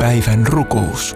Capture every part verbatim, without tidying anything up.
Päivän rukous.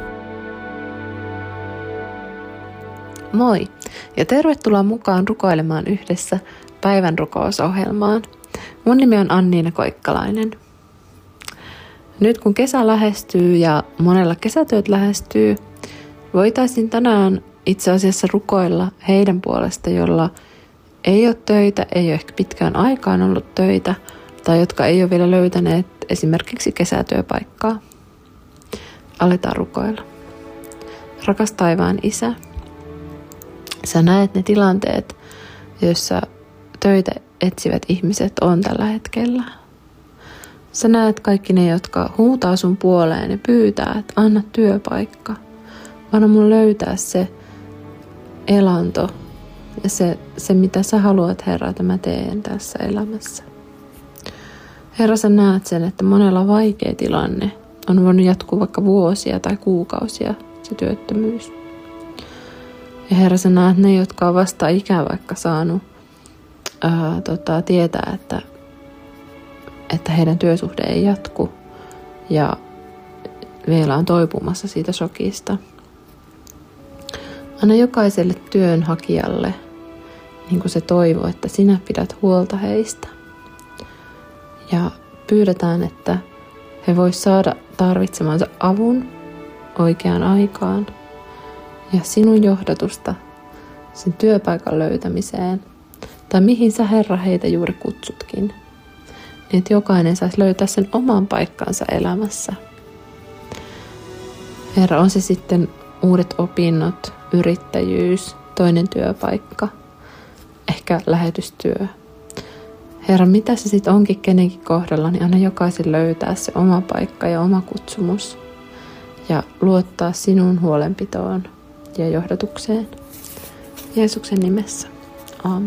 Moi ja tervetuloa mukaan rukoilemaan yhdessä päivän rukousohjelmaan. Mun nimi on Anniina Koikkalainen. Nyt kun kesä lähestyy ja monella kesätyöt lähestyy, voitaisiin tänään itse asiassa rukoilla heidän puolesta, jolla ei ole töitä, ei ole ehkä pitkään aikaan ollut töitä, tai jotka ei ole vielä löytäneet esimerkiksi kesätyöpaikkaa. Aletaan rukoilla. Rakas taivaan Isä, sä näet ne tilanteet, joissa töitä etsivät ihmiset on tällä hetkellä. Sä näet kaikki ne, jotka huutaa sun puoleen ja pyytää, että anna työpaikka. Anna mun löytää se elanto ja se, se mitä sä haluat, Herra, että mä teen tässä elämässä. Herra, sä näet sen, että monella on vaikea tilanne. On voinut jatkuu vaikka vuosia tai kuukausia se työttömyys. Ja Herra, sä näet ne, jotka on vasta ikään vaikka saanut ää, tota, tietää, että, että heidän työsuhde ei jatku ja vielä on toipumassa siitä shokista. Anna jokaiselle työnhakijalle niin kuin se toivo, että sinä pidät huolta heistä. Ja pyydetään, että he vois saada tarvitsemansa avun oikeaan aikaan ja sinun johdatusta sen työpaikan löytämiseen tai mihin sä, Herra, heitä juuri kutsutkin, niin että jokainen saisi löytää sen oman paikkansa elämässä. Herra, on se sitten uudet opinnot, yrittäjyys, toinen työpaikka, ehkä lähetystyö. Herra, mitä se sitten onkin kenenkin kohdalla, niin anna jokaisen löytää se oma paikka ja oma kutsumus ja luottaa sinun huolenpitoon ja johdatukseen. Jeesuksen nimessä.